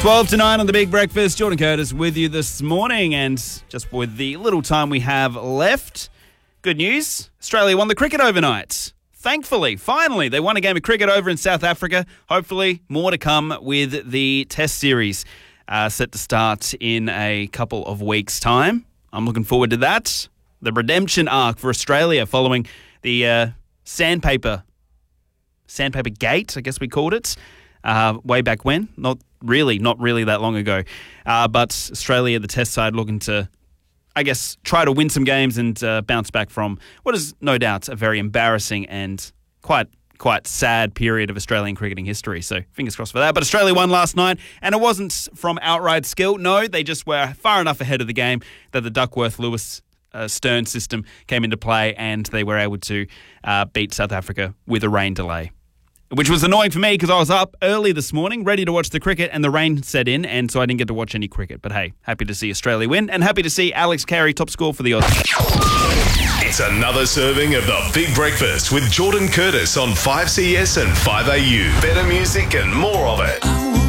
12 to 9 on The Big Breakfast. Jordan Curtis with you this morning, and just with the little time we have left, good news, Australia won the cricket overnight. Thankfully, finally, they won a game of cricket over in South Africa. Hopefully, more to come with the Test series set to start in a couple of weeks' time. I'm looking forward to that. The redemption arc for Australia following the sandpaper gate, I guess we called it, way back when. Not really that long ago. But Australia, the Test side, looking to, I guess, try to win some games and bounce back from what is no doubt a very embarrassing and quite sad period of Australian cricketing history. So fingers crossed for that. But Australia won last night, and it wasn't from outright skill. No, they just were far enough ahead of the game that the Duckworth-Lewis Stern system came into play, and they were able to beat South Africa with a rain delay, which was annoying for me because I was up early this morning, ready to watch the cricket, and the rain set in, and so I didn't get to watch any cricket. But hey, happy to see Australia win, and happy to see Alex Carey top score for the Aussies. It's another serving of The Big Breakfast with Jordan Curtis on 5CS and 5AU. Better music and more of it.